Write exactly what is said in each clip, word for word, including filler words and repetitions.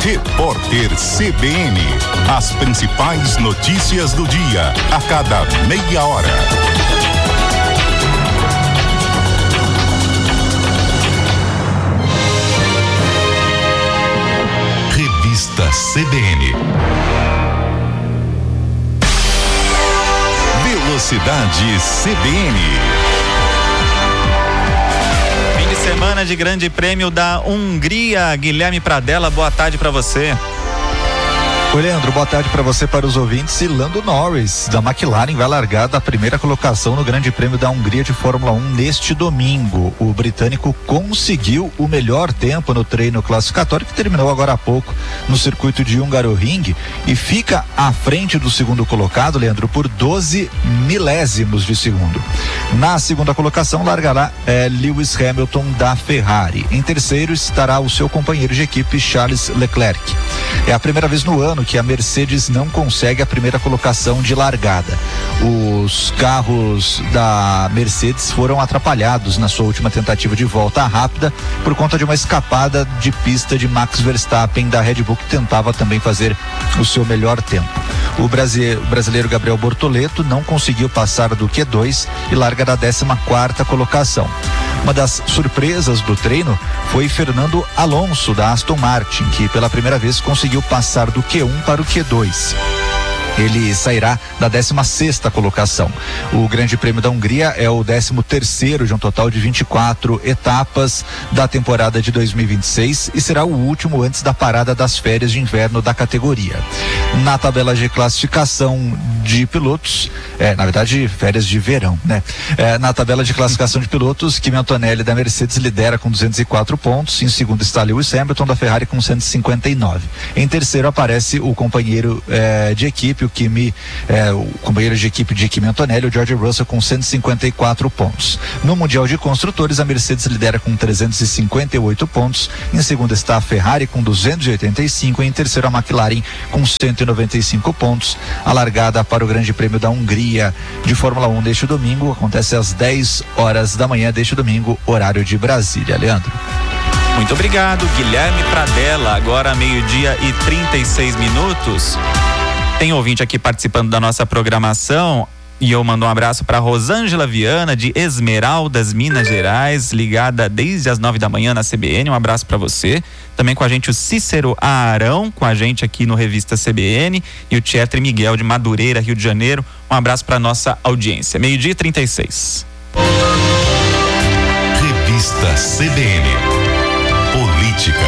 Repórter C B N. As principais notícias do dia, a cada meia hora. Revista C B N. Velocidade C B N. Semana de Grande Prêmio da Hungria. Guilherme Pradella, boa tarde para você. Oi, Leandro, boa tarde para você, para os ouvintes. E Lando Norris, da McLaren, vai largar da primeira colocação no Grande Prêmio da Hungria de Fórmula um neste domingo. O britânico conseguiu o melhor tempo no treino classificatório, que terminou agora há pouco no circuito de Hungaroring, e fica à frente do segundo colocado, Leandro, por doze milésimos de segundo. Na segunda colocação largará é, Lewis Hamilton da Ferrari. Em terceiro estará o seu companheiro de equipe, Charles Leclerc. É a primeira vez no ano que a Mercedes não consegue a primeira colocação de largada. Os carros da Mercedes foram atrapalhados na sua última tentativa de volta rápida por conta de uma escapada de pista de Max Verstappen da Red Bull, que tentava também fazer o seu melhor tempo. O brasileiro Gabriel Bortoleto não conseguiu passar do Q dois e larga da décima quarta colocação. Uma das surpresas do treino foi Fernando Alonso, da Aston Martin, que pela primeira vez conseguiu passar do Q um para o Q dois. Ele sairá da décima sexta colocação. O Grande Prêmio da Hungria é o décimo terceiro de um total de vinte e quatro etapas da temporada de dois mil e vinte e seis e será o último antes da parada das férias de inverno da categoria. Na tabela de classificação de pilotos, é, na verdade, férias de verão, né? É, na tabela de classificação de pilotos, Kimi Antonelli da Mercedes lidera com duzentos e quatro pontos. Em segundo está Lewis Hamilton da Ferrari com cento e cinquenta e nove. Em terceiro aparece o companheiro é, de equipe, o Kimi, é, o companheiro de equipe de Kimi Antonelli, o George Russell, com cento e cinquenta e quatro pontos. No Mundial de Construtores, a Mercedes lidera com trezentos e cinquenta e oito pontos. Em segundo está a Ferrari com duzentos e oitenta e cinco. E em terceiro a McLaren com cento e noventa e cinco pontos. A largada para o Grande Prêmio da Hungria de Fórmula um deste domingo acontece às dez horas da manhã deste domingo, horário de Brasília. Leandro. Muito obrigado, Guilherme Pradella. Agora meio-dia e trinta e seis minutos. Tem ouvinte aqui participando da nossa programação e eu mando um abraço para Rosângela Viana, de Esmeraldas, Minas Gerais, ligada desde as nove da manhã na C B N. Um abraço para você. Também com a gente o Cícero Arão, com a gente aqui no Revista C B N, e o Tietre Miguel, de Madureira, Rio de Janeiro. Um abraço para nossa audiência. Meio-dia e trinta e seis. Revista C B N. Política.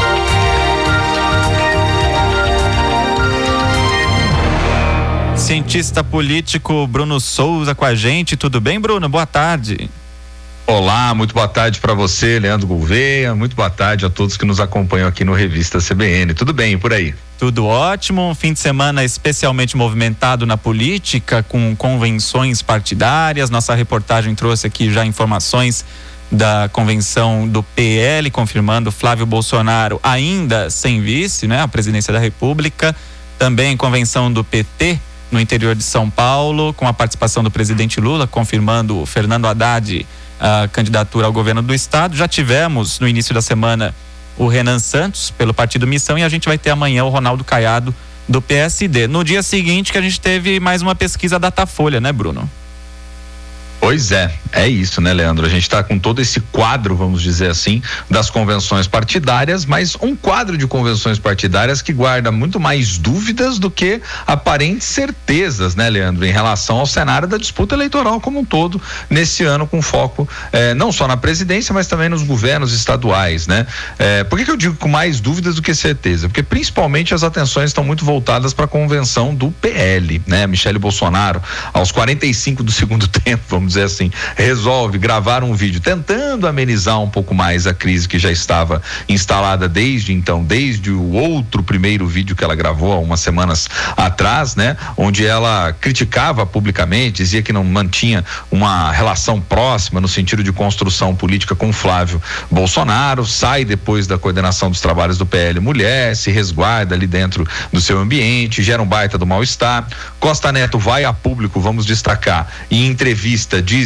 Cientista político Bruno Souza com a gente. Tudo bem, Bruno? Boa tarde. Olá, muito boa tarde para você, Leandro Gouveia. Muito boa tarde a todos que nos acompanham aqui no Revista C B N. Tudo bem por aí? Tudo ótimo. Um fim de semana especialmente movimentado na política, com convenções partidárias. Nossa reportagem trouxe aqui já informações da convenção do P L, confirmando Flávio Bolsonaro ainda sem vice, né? A presidência da República. Também convenção do P T no interior de São Paulo, com a participação do presidente Lula, confirmando Fernando Haddad a candidatura ao governo do estado. Já tivemos no início da semana o Renan Santos pelo Partido Missão, e a gente vai ter amanhã o Ronaldo Caiado do P S D. No dia seguinte que a gente teve mais uma pesquisa Datafolha, né, Bruno? Pois é, é isso, né, Leandro? A gente está com todo esse quadro, vamos dizer assim, das convenções partidárias, mas um quadro de convenções partidárias que guarda muito mais dúvidas do que aparentes certezas, né, Leandro, em relação ao cenário da disputa eleitoral como um todo, nesse ano, com foco eh, não só na presidência, mas também nos governos estaduais, né? Eh, por que que eu digo com mais dúvidas do que certeza? Porque principalmente as atenções estão muito voltadas para a convenção do P L, né? Michele Bolsonaro, aos quarenta e cinco do segundo tempo, vamos dizer assim, resolve gravar um vídeo tentando amenizar um pouco mais a crise que já estava instalada desde então, desde o outro primeiro vídeo que ela gravou há umas semanas atrás, né? Onde ela criticava publicamente, dizia que não mantinha uma relação próxima no sentido de construção política com Flávio Bolsonaro, sai depois da coordenação dos trabalhos do P L Mulher, se resguarda ali dentro do seu ambiente, gera um baita do mal-estar. Costa Neto vai a público, vamos destacar, em entrevista diz inclusive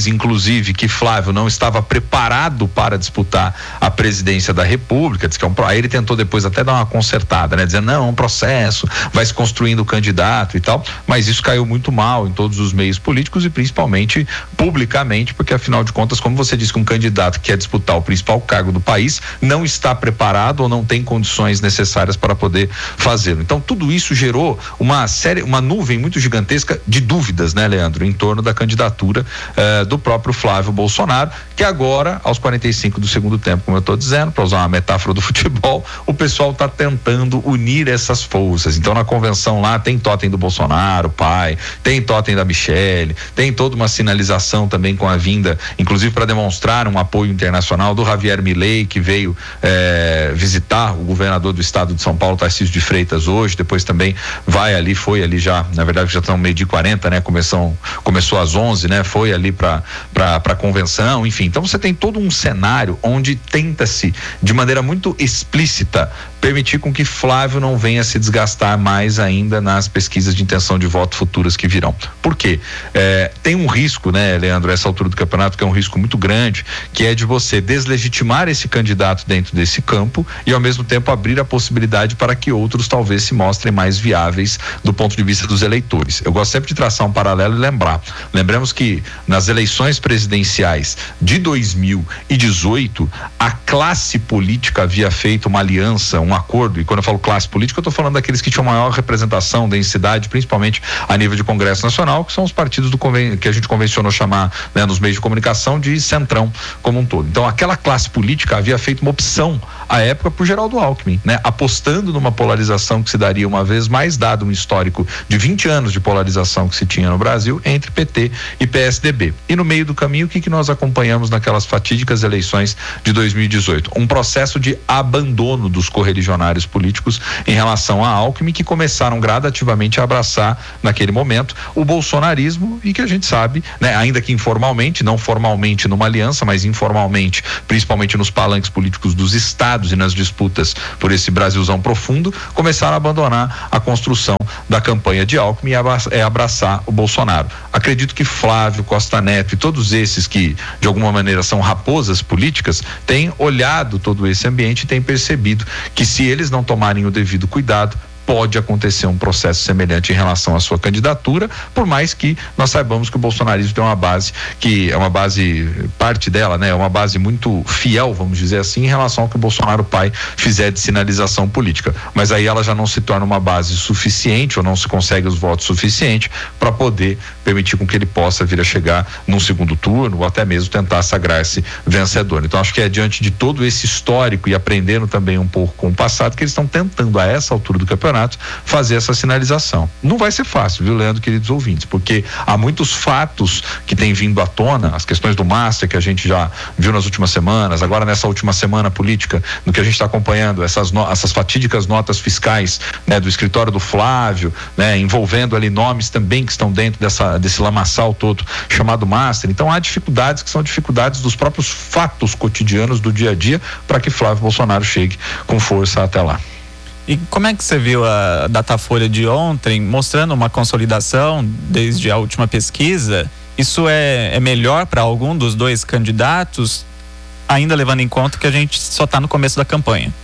inclusive, que Flávio não estava preparado para disputar a presidência da República, diz que é um, aí ele tentou depois até dar uma consertada, né? Dizendo, não, é um processo, vai se construindo o candidato e tal, mas isso caiu muito mal em todos os meios políticos e principalmente publicamente, porque afinal de contas, como você disse, que um candidato que quer disputar o principal cargo do país não está preparado ou não tem condições necessárias para poder fazê-lo. Então tudo isso gerou uma série, uma nuvem muito gigantesca de dúvidas, né, Leandro, em torno da candidatura eh, do próprio Flávio Bolsonaro, que agora, aos quarenta e cinco do segundo tempo, como eu estou dizendo, para usar uma metáfora do futebol, o pessoal está tentando unir essas forças. Então na convenção lá tem totem do Bolsonaro, pai, tem totem da Michele, tem toda uma sinalização também com a vinda, inclusive para demonstrar um apoio internacional do Javier Milei, que veio eh, visitar o governador do estado de São Paulo, Tarcísio de Freitas, hoje, depois também vai ali, foi ali já, na verdade já estão meio de quarenta, né? Começou, começou às onze, né? Foi ali para para para convenção, enfim. Então você tem todo um cenário onde tenta-se de maneira muito explícita permitir com que Flávio não venha se desgastar mais ainda nas pesquisas de intenção de voto futuras que virão. Por quê? É, tem um risco, né, Leandro, essa altura do campeonato, que é um risco muito grande, que é de você deslegitimar esse candidato dentro desse campo e ao mesmo tempo abrir a possibilidade para que outros talvez se mostrem mais viáveis do ponto de vista dos eleitores. Eu gosto sempre de traçar um paralelo e lembrar. Lembremos que nas eleições presidenciais de dois mil e dezoito, a classe política havia feito uma aliança, um acordo, e quando eu falo classe política, eu estou falando daqueles que tinham maior representação, densidade, principalmente a nível de Congresso Nacional, que são os partidos do conven... que a gente convencionou chamar, né, nos meios de comunicação, de centrão como um todo. Então aquela classe política havia feito uma opção à época por Geraldo Alckmin, né, apostando numa polarização que se daria uma vez mais, dado um histórico de vinte anos de polarização que se tinha no Brasil entre P T e P S D B. E no meio do caminho, o que que nós acompanhamos naquelas fatídicas eleições de dois mil e dezoito? Um processo de abandono dos correligionários políticos em relação a Alckmin, que começaram gradativamente a abraçar naquele momento o bolsonarismo, e que a gente sabe, né, ainda que informalmente, não formalmente numa aliança, mas informalmente, principalmente nos palanques políticos dos estados e nas disputas por esse Brasilzão profundo, começaram a abandonar a construção da campanha de Alckmin e abraçar o Bolsonaro. Acredito que Flávio, Costa Neto e todos esses que de alguma maneira são raposas políticas têm olhado todo esse ambiente e têm percebido que se eles não tomarem o devido cuidado, pode acontecer um processo semelhante em relação à sua candidatura, por mais que nós saibamos que o bolsonarismo tem uma base que é uma base, parte dela, né, é uma base muito fiel, vamos dizer assim, em relação ao que o Bolsonaro pai fizer de sinalização política, mas aí ela já não se torna uma base suficiente, ou não se consegue os votos suficientes para poder permitir com que ele possa vir a chegar num segundo turno, ou até mesmo tentar sagrar-se vencedor. Então acho que é diante de todo esse histórico e aprendendo também um pouco com o passado, que eles estão tentando a essa altura do campeonato fazer essa sinalização. Não vai ser fácil, viu, Leandro, queridos ouvintes, porque há muitos fatos que têm vindo à tona, as questões do Master que a gente já viu nas últimas semanas, agora nessa última semana política, no que a gente está acompanhando, essas, no, essas fatídicas notas fiscais, né, do escritório do Flávio, né, envolvendo ali nomes também que estão dentro dessa, desse lamaçal todo chamado Master. Então há dificuldades que são dificuldades dos próprios fatos cotidianos do dia a dia para que Flávio Bolsonaro chegue com força até lá. E como é que você viu a Datafolha de ontem, mostrando uma consolidação desde a última pesquisa? Isso é, é melhor para algum dos dois candidatos, ainda levando em conta que a gente só está no começo da campanha?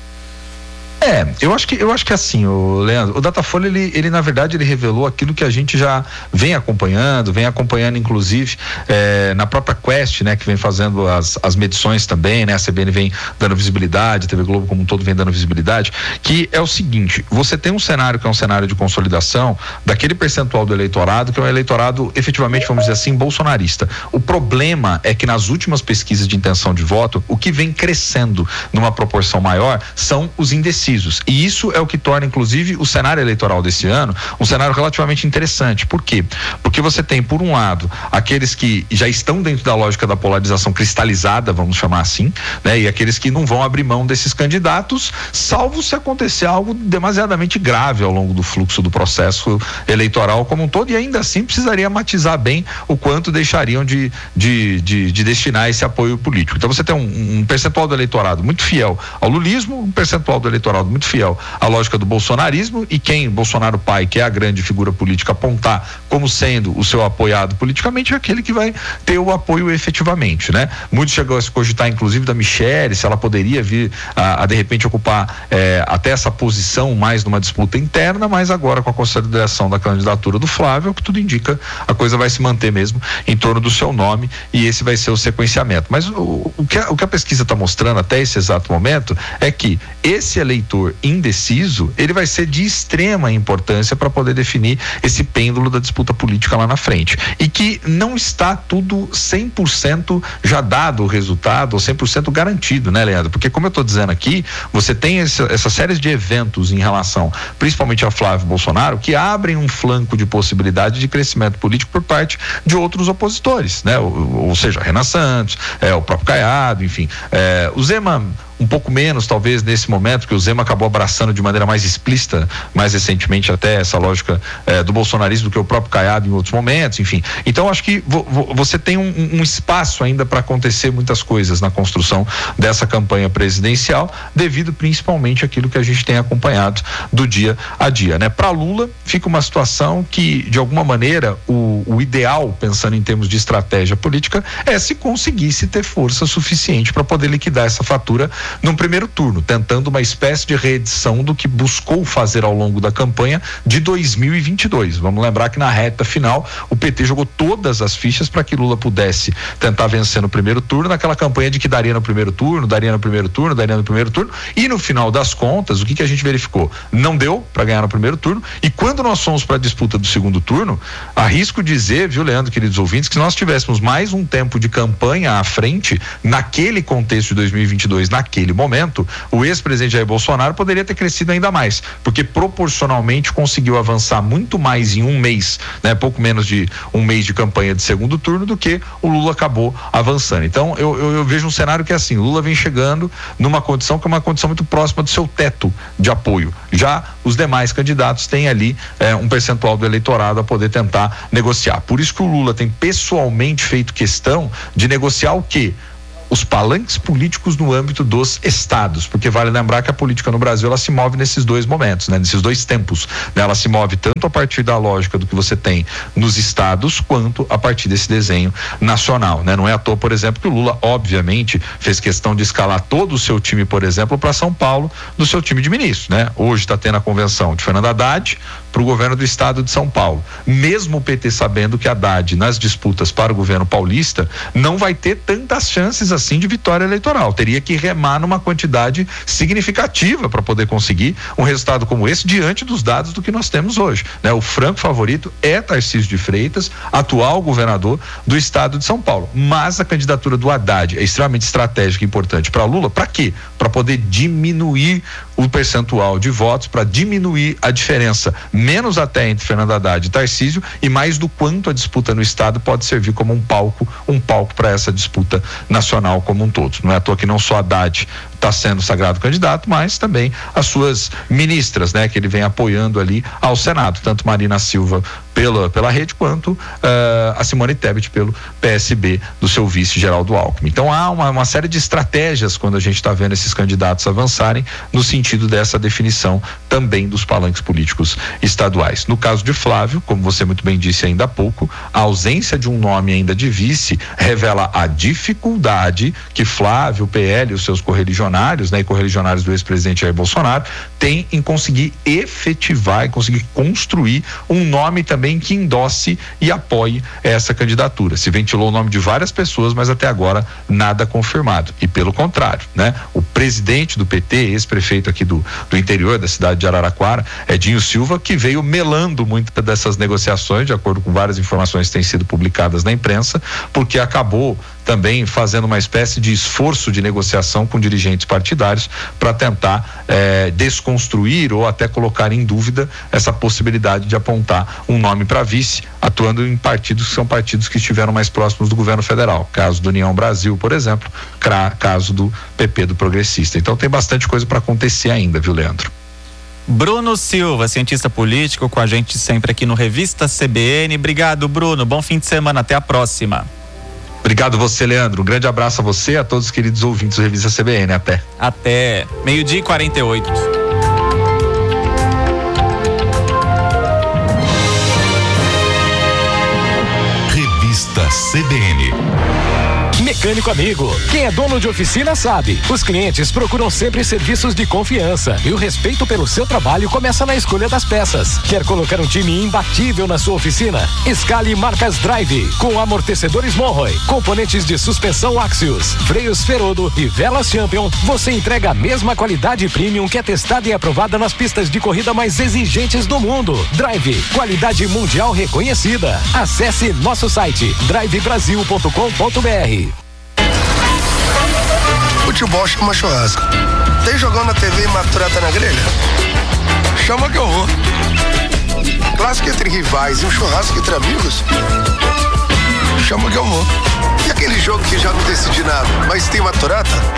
É, eu acho que eu acho que assim, o Leandro, o Datafolha, ele, ele na verdade ele revelou aquilo que a gente já vem acompanhando, vem acompanhando inclusive é, na própria Quest, né, que vem fazendo as, as medições também, né, a C B N vem dando visibilidade, a T V Globo como um todo vem dando visibilidade, que é o seguinte: você tem um cenário que é um cenário de consolidação daquele percentual do eleitorado que é um eleitorado efetivamente, vamos dizer assim, bolsonarista. O problema é que nas últimas pesquisas de intenção de voto, o que vem crescendo numa proporção maior são os indecisos. E isso é o que torna, inclusive, o cenário eleitoral desse ano um cenário relativamente interessante. Por quê? Porque você tem, por um lado, aqueles que já estão dentro da lógica da polarização cristalizada, vamos chamar assim, né? E aqueles que não vão abrir mão desses candidatos, salvo se acontecer algo demasiadamente grave ao longo do fluxo do processo eleitoral como um todo, e ainda assim precisaria matizar bem o quanto deixariam de, de, de, de destinar esse apoio político. Então você tem um, um percentual do eleitorado muito fiel ao lulismo, um percentual do eleitorado Geraldo, muito fiel à lógica do bolsonarismo, e quem Bolsonaro pai, que é a grande figura política, apontar como sendo o seu apoiado politicamente, é aquele que vai ter o apoio efetivamente, né? Muito chegou a se cogitar, inclusive, da Michelle, se ela poderia vir a, a de repente ocupar é, até essa posição mais numa disputa interna, mas agora com a consolidação da candidatura do Flávio, que tudo indica, a coisa vai se manter mesmo em torno do seu nome, e esse vai ser o sequenciamento. Mas o, o, que, a, o que a pesquisa está mostrando até esse exato momento é que esse eleitor indeciso, ele vai ser de extrema importância para poder definir esse pêndulo da disputa política lá na frente, e que não está tudo cem por cento já dado o resultado, ou cem por cento garantido, né, Leandro? Porque, como eu estou dizendo aqui, você tem essa, essa série de eventos em relação principalmente a Flávio Bolsonaro, que abrem um flanco de possibilidade de crescimento político por parte de outros opositores, né? Ou, ou seja, Renan Santos, é, o próprio Caiado, enfim, é, o Zema um pouco menos, talvez, nesse momento, que o Zema acabou abraçando de maneira mais explícita, mais recentemente até, essa lógica eh, do bolsonarismo do que o próprio Caiado em outros momentos, enfim. Então, acho que vo, vo, você tem um, um espaço ainda para acontecer muitas coisas na construção dessa campanha presidencial, devido principalmente àquilo que a gente tem acompanhado do dia a dia, né? Para Lula, fica uma situação que, de alguma maneira, o, o ideal, pensando em termos de estratégia política, é se conseguisse ter força suficiente para poder liquidar essa fatura num primeiro turno, tentando uma espécie de reedição do que buscou fazer ao longo da campanha de dois mil e vinte e dois. Vamos lembrar que na reta final o P T jogou todas as fichas para que Lula pudesse tentar vencer no primeiro turno, naquela campanha de que daria no primeiro turno, daria no primeiro turno, daria no primeiro turno, e no final das contas, o que que a gente verificou? Não deu para ganhar no primeiro turno, e quando nós fomos para a disputa do segundo turno, arrisco dizer, viu, Leandro, queridos ouvintes, que se nós tivéssemos mais um tempo de campanha à frente, naquele contexto de dois mil e vinte e dois, naquele Naquele momento, o ex-presidente Jair Bolsonaro poderia ter crescido ainda mais, porque proporcionalmente conseguiu avançar muito mais em um mês, né, pouco menos de um mês de campanha de segundo turno, do que o Lula acabou avançando. Então, eu, eu, eu vejo um cenário que é assim: Lula vem chegando numa condição que é uma condição muito próxima do seu teto de apoio. Já os demais candidatos têm ali é, um percentual do eleitorado a poder tentar negociar. Por isso que o Lula tem pessoalmente feito questão de negociar o quê? Os palanques políticos no âmbito dos estados, porque vale lembrar que a política no Brasil, ela se move nesses dois momentos, né? Nesses dois tempos, né? Ela se move tanto a partir da lógica do que você tem nos estados, quanto a partir desse desenho nacional, né? Não é à toa, por exemplo, que o Lula, obviamente, fez questão de escalar todo o seu time, por exemplo, para São Paulo, do seu time de ministros, né? Hoje está tendo a convenção de Fernando Haddad para o governo do estado de São Paulo. Mesmo o P T sabendo que Haddad, nas disputas para o governo paulista, não vai ter tantas chances assim de vitória eleitoral. Teria que remar numa quantidade significativa para poder conseguir um resultado como esse, diante dos dados do que nós temos hoje, né? O franco favorito é Tarcísio de Freitas, atual governador do estado de São Paulo. Mas a candidatura do Haddad é extremamente estratégica e importante para Lula. Para quê? Para poder diminuir o percentual de votos, para diminuir a diferença, menos até entre Fernando Haddad e Tarcísio, e mais do quanto a disputa no estado pode servir como um palco, um palco para essa disputa nacional como um todo. Não é à toa que não só Haddad está sendo sagrado candidato, mas também as suas ministras, né, que ele vem apoiando ali ao Senado, tanto Marina Silva pela, pela rede, quanto uh, a Simone Tebet pelo P S B do seu vice Geraldo Alckmin. Então há uma, uma série de estratégias quando a gente está vendo esses candidatos avançarem no sentido dessa definição também dos palanques políticos estaduais. No caso de Flávio, como você muito bem disse ainda há pouco, a ausência de um nome ainda de vice revela a dificuldade que Flávio, o P L e os seus correligionários, né, e correligionários do ex-presidente Jair Bolsonaro, têm em conseguir efetivar e conseguir construir um nome também que endosse e apoie essa candidatura. Se ventilou o nome de várias pessoas, mas até agora nada confirmado. E pelo contrário, né, o presidente do P T, ex-prefeito aqui do, do interior da cidade de Araraquara, Edinho Silva, que veio melando muitas dessas negociações, de acordo com várias informações que têm sido publicadas na imprensa, porque acabou também fazendo uma espécie de esforço de negociação com dirigentes partidários para tentar eh, desconstruir ou até colocar em dúvida essa possibilidade de apontar um nome para vice, atuando em partidos que são partidos que estiveram mais próximos do governo federal, caso do União Brasil, por exemplo, caso do P P do Progressista. Então tem bastante coisa para acontecer ainda, viu, Leandro? Bruno Silva, cientista político, com a gente sempre aqui no Revista C B N. Obrigado, Bruno. Bom fim de semana. Até a próxima. Obrigado você, Leandro. Um grande abraço a você e a todos os queridos ouvintes do Revista C B N. Até. Até. meio-dia e quarenta e oito. Mecânico Amigo. Quem é dono de oficina sabe. Os clientes procuram sempre serviços de confiança e o respeito pelo seu trabalho começa na escolha das peças. Quer colocar um time imbatível na sua oficina? Escale marcas Drive, com amortecedores Monroe, componentes de suspensão Axios, freios Ferodo e velas Champion. Você entrega a mesma qualidade premium que é testada e aprovada nas pistas de corrida mais exigentes do mundo. Drive, qualidade mundial reconhecida. Acesse nosso site drive brasil ponto com ponto b r. Futebol chama churrasco. Tem jogão na T V e maturata na grelha? Chama que eu vou. Clássico entre rivais e um churrasco entre amigos? Chama que eu vou. E aquele jogo que já não decidi nada, mas tem maturata?